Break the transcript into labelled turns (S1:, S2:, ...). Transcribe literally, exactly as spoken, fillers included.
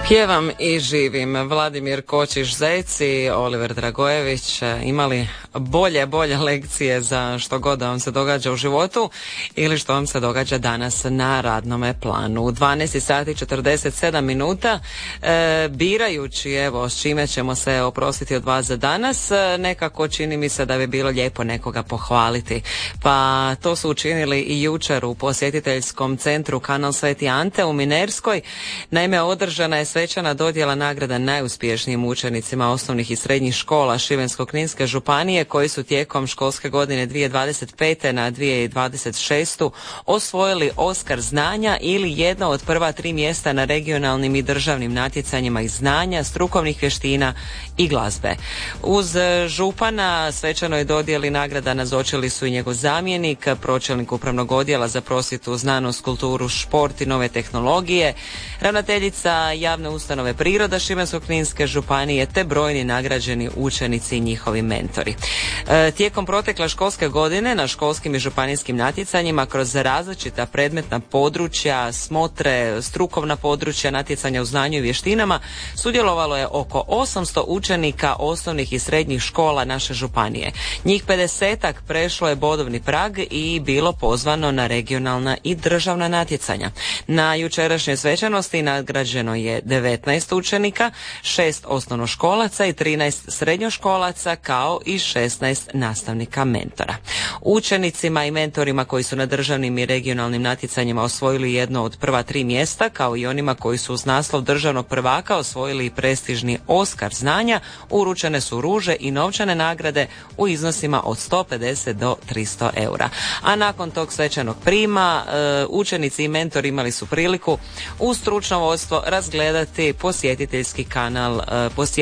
S1: Pjevam i živim. Vladimir Kočiš-Zec i Oliver Dragojević imali bolje, bolje lekcije za što god da vam se događa u životu ili što vam se događa danas na radnome planu. U dvanaest sati četrdeset sedam minuta e, birajući evo s čime ćemo se oprostiti od vas za danas, nekako čini mi se da bi bilo lijepo nekoga pohvaliti. Pa to su učinili i jučer u posjetiteljskom centru Kanal Sveti Ante u Minerskoj. Naime, održana je svečana dodjela nagrada najuspješnijim učenicima osnovnih i srednjih škola Šibensko-kninske županije koji su tijekom školske godine dvije tisuće dvadeset pete na dvije tisuće dvadeset šestu osvojili Oskar znanja ili jedno od prva tri mjesta na regionalnim i državnim natjecanjima iz znanja, strukovnih vještina i glazbe. Uz župana svečanoj dodjeli nagrada nazočili su i njegov zamjenik, pročelnik upravnog odjela za prosvjetu, znanost, kulturu, šport i nove tehnologije, ravnateljica javne ustanove Priroda Šibensko-kninske županije te brojni nagrađeni učenici i njihovi mentori. E, tijekom protekle školske godine na školskim i županijskim natjecanjima kroz različita predmetna područja, smotre, strukovna područja, natjecanja u znanju i vještinama sudjelovalo je oko osamsto učenika osnovnih i srednjih škola naše županije. Njih pedesetak prešlo je bodovni prag i bilo pozvano na regionalna i državna natjecanja. Na jučerašnjoj svečanosti nagrađeno je devetnaest učenika, šest osnovnoškolaca i trinaest srednjoškolaca kao i šesnaest nastavnika mentora. Učenicima i mentorima koji su na državnim i regionalnim natjecanjima osvojili jedno od prva tri mjesta, kao i onima koji su uz naslov državnog prvaka osvojili i prestižni Oskar znanja, uručene su ruže i novčane nagrade u iznosima od sto pedeset do tristo eura. A nakon tog svečanog prima, učenici i mentori imali su priliku uz stručno vodstvo razgledati posjetiteljski kanal, posjetiteljski